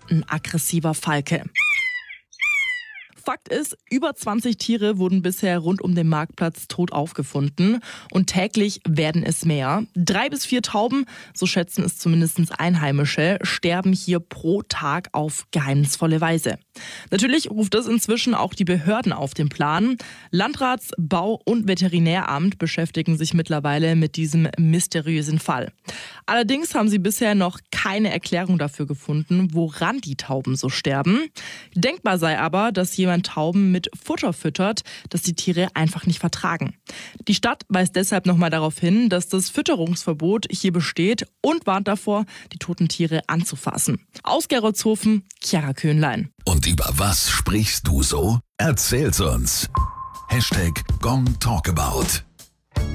ein aggressiver Falke. Fakt ist, über 20 Tiere wurden bisher rund um den Marktplatz tot aufgefunden und täglich werden es mehr. 3 bis 4 Tauben, so schätzen es zumindest Einheimische, sterben hier pro Tag auf geheimnisvolle Weise. Natürlich ruft das inzwischen auch die Behörden auf den Plan. Landrats-, Bau- und Veterinäramt beschäftigen sich mittlerweile mit diesem mysteriösen Fall. Allerdings haben sie bisher noch keine Erklärung dafür gefunden, woran die Tauben so sterben. Denkbar sei aber, dass jemand Tauben mit Futter füttert, das die Tiere einfach nicht vertragen. Die Stadt weist deshalb nochmal darauf hin, dass das Fütterungsverbot hier besteht und warnt davor, die toten Tiere anzufassen. Aus Gerolzhofen, Chiara Köhnlein. Und über was sprichst du so? Erzähl's uns. #GongTalkabout